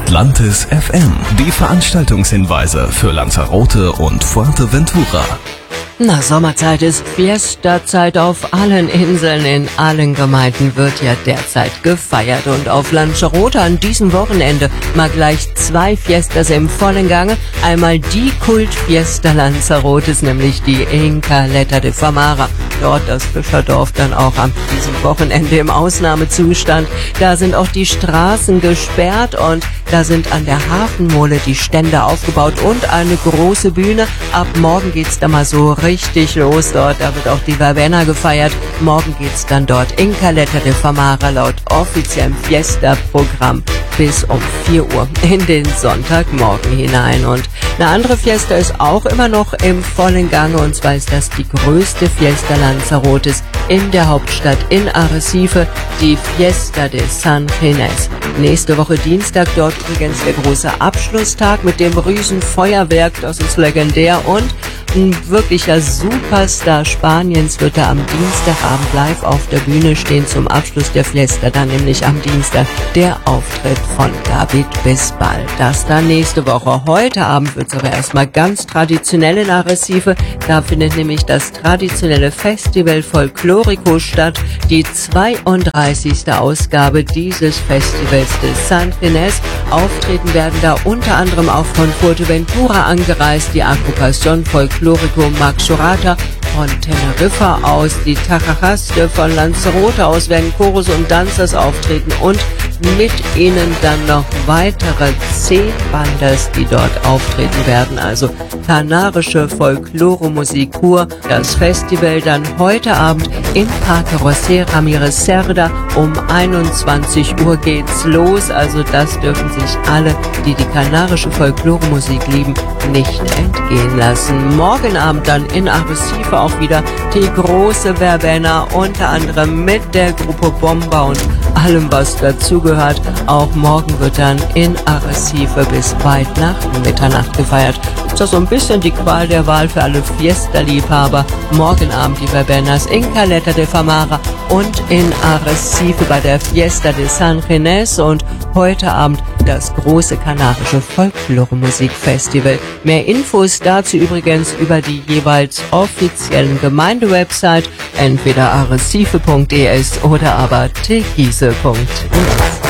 Atlantis FM. Die Veranstaltungshinweise für Lanzarote und Fuerteventura. Na, Sommerzeit ist Fiesta-Zeit auf allen Inseln, in allen Gemeinden wird ja derzeit gefeiert. Und auf Lanzarote an diesem Wochenende mal gleich 2 Fiestas im vollen Gange. Einmal die Kult-Fiesta Lanzarotes, nämlich die Incaleta de Famara. Dort das Fischerdorf dann auch an diesem Wochenende im Ausnahmezustand. Da sind auch die Straßen gesperrt und da sind an der Hafenmole die Stände aufgebaut und eine große Bühne. Ab morgen geht's da mal so richtig los dort. Da wird auch die Verbena gefeiert. Morgen geht's dann dort in Caleta de Famara laut offiziellem Fiesta-Programm bis um 4 Uhr in den Sonntagmorgen hinein. Und eine andere Fiesta ist auch immer noch im vollen Gange, und zwar ist das die größte Fiesta Lanzarotes in der Hauptstadt in Arrecife, die Fiesta de San Ginés. Nächste Woche Dienstag dort übrigens der große Abschlusstag mit dem Riesenfeuerwerk, das ist legendär, und ein wirklicher Superstar Spaniens wird da am Dienstagabend live auf der Bühne stehen zum Abschluss der Fiesta, dann nämlich am Dienstag der Auftritt von David Bisbal. Das dann nächste Woche. Heute Abend wird es aber erstmal ganz traditionell in Arrecife. Da findet nämlich das traditionelle Festival Folklorico statt, die 32. Ausgabe dieses Festivals des San Ginés. Auftreten werden da unter anderem auch von Fuerteventura angereist, die Agrupación Folklorico Maxorata, von Teneriffa aus, die Tajajaste von Lanzarote aus werden Chorus und Dancers auftreten und mit ihnen dann noch weitere 10 Bandas, die dort auftreten werden, also kanarische Folklore-Musik pur. Das Festival dann heute Abend in Parque José Ramírez Cerda um 21 Uhr geht's los, also das dürfen sich alle, die die kanarische Folklore-Musik lieben, nicht entgehen lassen. Morgen Abend dann in Arrecife auch wieder die große Verbena, unter anderem mit der Gruppe Bomba und allem, was dazugehört. Auch morgen wird dann in Arrecife bis weit nach Mitternacht gefeiert. Ist das so ein bisschen die Qual der Wahl für alle Fiesta-Liebhaber. Morgen Abend die Verbenas in Caleta de Famara und in Arrecife bei der Fiesta de San Ginés, und heute Abend das große kanarische Folklore-Musikfestival. Mehr Infos dazu übrigens über die jeweils offiziellen Gemeindewebsite, entweder arrecife.es oder aber tegise.es.